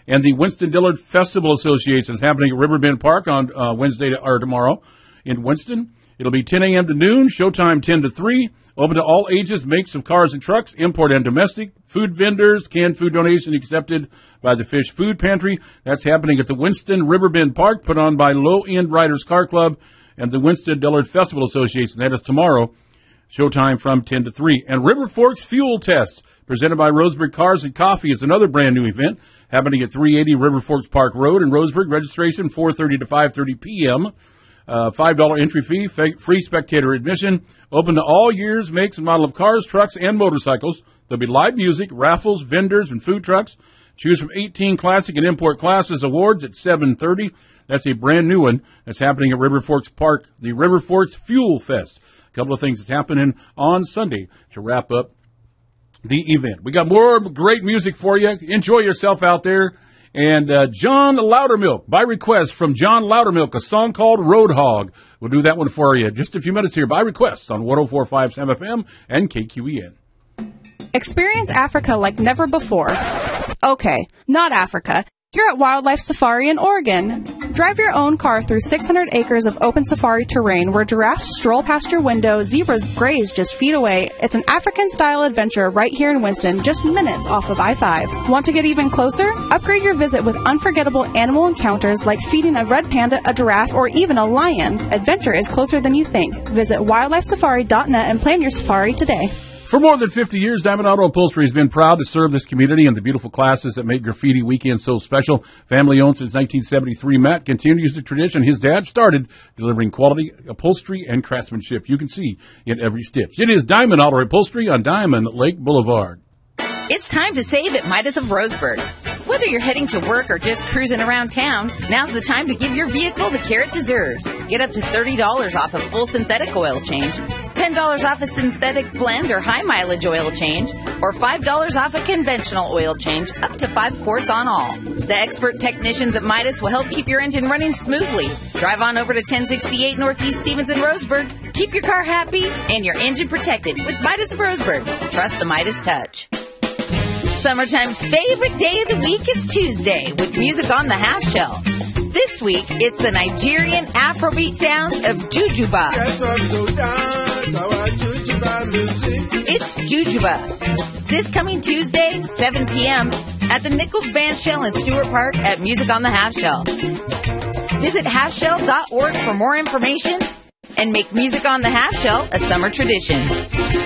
And the Winston Dillard Festival Association is happening at Riverbend Park on Wednesday or tomorrow in Winston. It'll be 10 a.m. to noon, showtime 10 to 3, open to all ages, makes of cars and trucks, import and domestic, food vendors, canned food donation accepted by the Fish Food Pantry. That's happening at the Winston Riverbend Park, put on by Low End Riders Car Club and the Winston Dillard Festival Association. That is tomorrow, showtime from 10 to 3. And River Forks Fuel Test, presented by Roseburg Cars and Coffee, is another brand new event happening at 380 River Forks Park Road in Roseburg. Registration 4:30 to 5:30 p.m. $5 entry fee, free spectator admission, open to all years, makes, and model of cars, trucks, and motorcycles. There'll be live music, raffles, vendors, and food trucks. Choose from 18 classic and import classes awards at 7:30. That's a brand new one that's happening at River Forks Park, the River Forks Fuel Fest. A couple of things that's happening on Sunday to wrap up the event. We got more great music for you. Enjoy yourself out there. And John Loudermilk, by request from John Loudermilk, a song called Roadhog. We'll do that one for you in just a few minutes here by request on 104.5 Sam FM and KQEN. Experience Africa like never before. Okay, not Africa. You're at Wildlife Safari in Oregon. Drive your own car through 600 acres of open safari terrain where giraffes stroll past your window, zebras graze just feet away. It's an African-style adventure right here in Winston, just minutes off of I-5. Want to get even closer? Upgrade your visit with unforgettable animal encounters like feeding a red panda, a giraffe, or even a lion. Adventure is closer than you think. Visit wildlifesafari.net and plan your safari today. For more than 50 years, Diamond Auto Upholstery has been proud to serve this community and the beautiful classes that make Graffiti Weekend so special. Family owned since 1973, Matt continues the tradition his dad started, delivering quality upholstery and craftsmanship you can see in every stitch. It is Diamond Auto Upholstery on Diamond Lake Boulevard. It's time to save at Midas of Roseburg. Whether you're heading to work or just cruising around town, now's the time to give your vehicle the care it deserves. Get up to $30 off a full synthetic oil change, $10 off a synthetic blend or high mileage oil change, or $5 off a conventional oil change, up to 5 quarts on all. The expert technicians at Midas will help keep your engine running smoothly. Drive on over to 1068 Northeast Stevens in Roseburg. Keep your car happy and your engine protected with Midas of Roseburg. Trust the Midas touch. Summertime's favorite day of the week is Tuesday with music on the half shell. This week, it's the Nigerian Afrobeat sounds of Jujuba. It's Jujuba. This coming Tuesday, 7 p.m. at the Nichols Band Shell in Stewart Park at Music on the Half Shell. Visit halfshell.org for more information and make Music on the Half Shell a summer tradition.